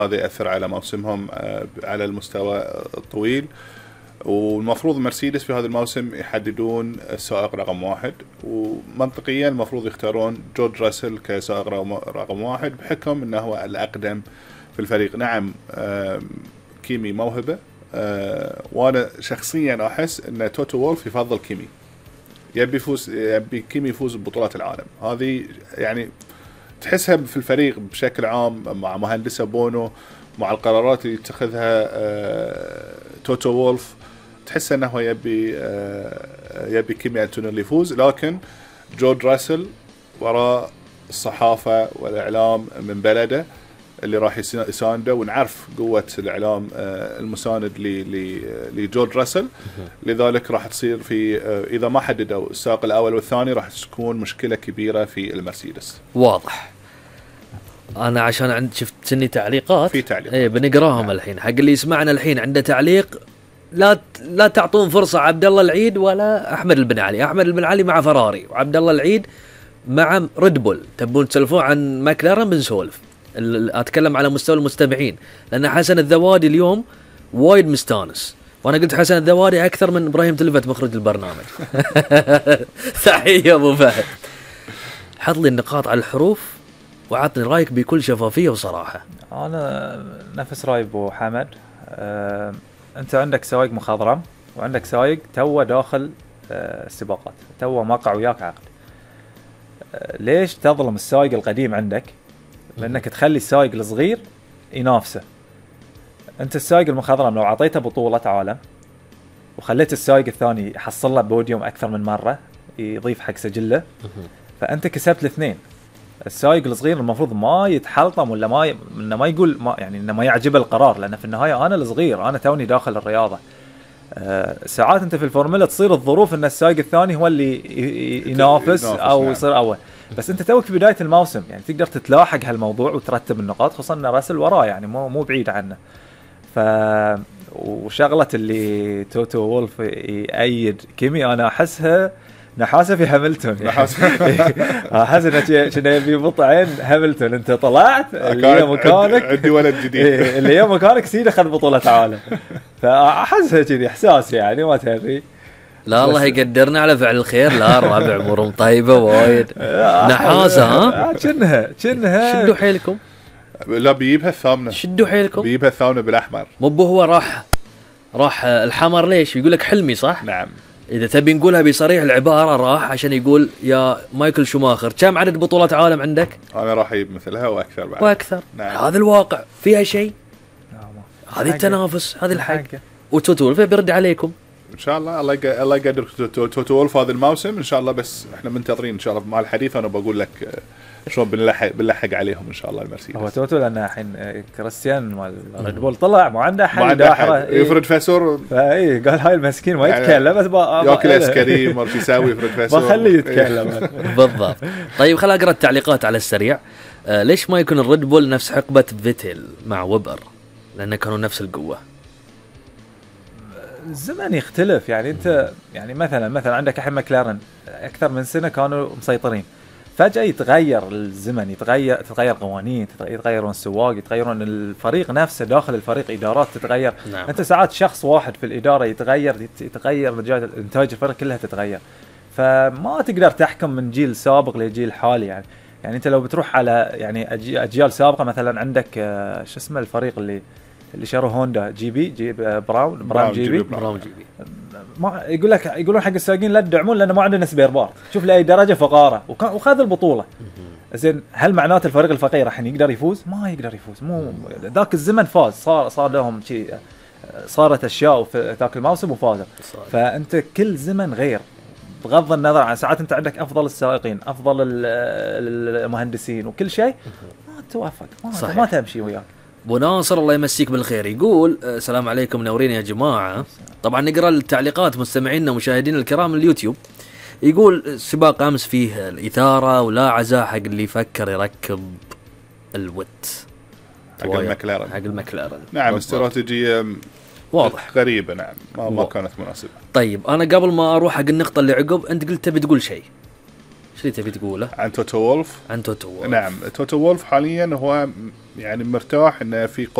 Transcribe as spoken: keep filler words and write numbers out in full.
هذا يأثر على موسمهم على المستوى الطويل. والمفروض مرسيدس في هذا الموسم يحددون السائق رقم واحد، ومنطقيا المفروض يختارون جورج راسل كسائق رقم واحد بحكم انه هو الأقدم في الفريق. نعم كيمي موهبة، وانا شخصيا احس ان توتو وولف يفضل كيمي، يبي يفوز، يبي كيمي يفوز ببطولات العالم. هذه يعني تحسها في الفريق بشكل عام مع مهندسة بونو، مع القرارات اللي يتخذها توتو وولف، تحس انه يبي يبي كيمي أنتونيلي يفوز. لكن جورج راسل وراء الصحافة والإعلام من بلده اللي راح يسانده، ونعرف قوة الإعلام المساند لجورج راسل. لذلك راح تصير في إذا ما حددوا السائق الأول والثاني راح تكون مشكلة كبيرة في المرسيدس. واضح. أنا عشان عند شفت سني تعليقات في تعليق إيه بنقراهم. نعم. الحين حق اللي يسمعنا الحين عنده تعليق، لا لا تعطون فرصة عبد الله العيد ولا أحمد البن علي. أحمد البن علي مع فراري، وعبد الله العيد مع ريد بول. تبون تسولفون عن ماكلارن بنسولف. أتكلم على مستوى المستمعين، لأن حسن الذوادي اليوم وايد مستانس، وأنا قلت حسن الذوادي أكثر من إبراهيم تلفت مخرج البرنامج. تحية أبو فهد. حط لي النقاط على الحروف وعطني رأيك بكل شفافية وصراحة. أنا نفس رأي أبو حمد. أه، أنت عندك سائق مخضرم وعندك سائق توه داخل أه السباقات، توه موقع وياك عقد. أه، ليش تظلم السائق القديم عندك لأنك تخلي السائق الصغير ينافسه؟ أنت السائق المخضرم لو عطيته بطولة عالم وخليت السائق الثاني يحصل له بوديوم أكثر من مرة يضيف حق سجله، فأنت كسبت الاثنين. السائق الصغير المفروض ما يتحلطم ولا ما ي... إنه ما يقول ما يعني إنه ما يعجبه القرار، لأن في النهاية أنا الصغير، أنا توني داخل الرياضة. أه ساعات أنت في الفورمولا تصير الظروف إن السائق الثاني هو اللي ي... ينافس أو نعم. يصير أول، بس أنت توك في بداية الموسم يعني تقدر تتلاحق هالموضوع وترتب النقاط، خصوصا إن راسل وراه يعني مو مو بعيد عنه. ف وشغلة اللي توتو وولف يأيد كيمي أنا أحسها نحاسة في هاملتون يعني. أحس إنه شنو يبي بطعين هاملتون، أنت طلعت اللي هي مكانك عندي ولد جديد اللي هي مكانك سيد أخذ بطولة عالم، فأحسها كذي إحساس يعني ما تدري. لا الله يقدرنا على فعل الخير. لا الرابع أمورهم طيبة وايد. نحاسة ها كنها كنها شدوا حيلكم. لا بيجيبها الثامنة، شدوا حيلكم، بيجيبها الثامنة بالأحمر. مو هو راح راح الحمر ليش يقول لك حلمي صح؟ نعم. إذا تبي نقولها بصريح العبارة راح عشان يقول يا مايكل شوماخر كم عدد بطولات عالم عندك؟ أنا راح أجيب مثلها وأكثر بعد. وأكثر. نعم. هذا الواقع فيها شيء. هذه التنافس، هذه الحق. وتوتو وولف بيرد عليكم إن شاء الله. الله يق... الله يقدر توتو وولف هذا الموسم إن شاء الله، بس إحنا منتظرين إن شاء الله مع الحديث. أنا بقول لك شلون بنلحق بنلحق عليهم إن شاء الله المرسيدس. هو توتو لأن الحين كريستيان مال ريد بول طلع ما عنده حل، ما عنده حل. يفرد فاسور فاي قال هاي المسكين ما يتكلم بس ياكل اسكريم ما يساوي يفرد فاسور ما خليه يتكلم. بالضبط. طيب خل أقرأ التعليقات على السريع. آه ليش ما يكون الريد بول نفس حقبة فيتل مع ويبر؟ لأنه كانوا نفس القوة. الزمن يختلف يعني. انت يعني مثلا مثلا عندك الحين ماكلارن اكثر من سنه كانوا مسيطرين، فجاه يتغير الزمن، يتغير تتغير قوانين، يتغيرون السواق، يتغيرون الفريق نفسه، داخل الفريق ادارات تتغير. نعم. انت ساعات شخص واحد في الاداره يتغير يتغير انتاج الفريق كلها تتغير، فما تقدر تحكم من جيل سابق لجيل حالي يعني. يعني انت لو بتروح على يعني اجيال سابقه مثلا عندك شو اسمه الفريق اللي اللي شروا هوندا جي بي جي براون براون جي بي براون جي بي ما يقول لك يقولون حق السائقين لا تدعمون لأنه ما عندنا سبير بار. شوف لأي درجة فقارة وخذ البطولة. زين هل معناته الفريق الفقير راح يقدر يفوز؟ ما يقدر يفوز. مو ذاك الزمن فاز، صار صار لهم شيء، صارت أشياء في ذاك الموسم وفازوا. فأنت كل زمن غير، بغض النظر عن ساعات أنت عندك أفضل السائقين، أفضل المهندسين وكل شيء، ما توافق، ما, ما تمشي وياك. ابو ناصر الله يمسيك بالخير يقول السلام عليكم منورين يا جماعه. طبعا نقرا التعليقات مستمعينا ومشاهدينا الكرام اليوتيوب. يقول سباق امس فيه الاثاره ولا عزاء حق اللي يفكر يركب الوت حق المكلارن حق المكلارن. نعم استراتيجيه واضح غريبه. نعم ما, ما كانت مناسبه. طيب انا قبل ما اروح حق النقطه اللي عقب انت قلت تبي تقول شيء اللي تبي تقوله عن توتو وولف؟ عن توتو وولف. نعم، توتو وولف حاليا هو يعني مرتاح انه في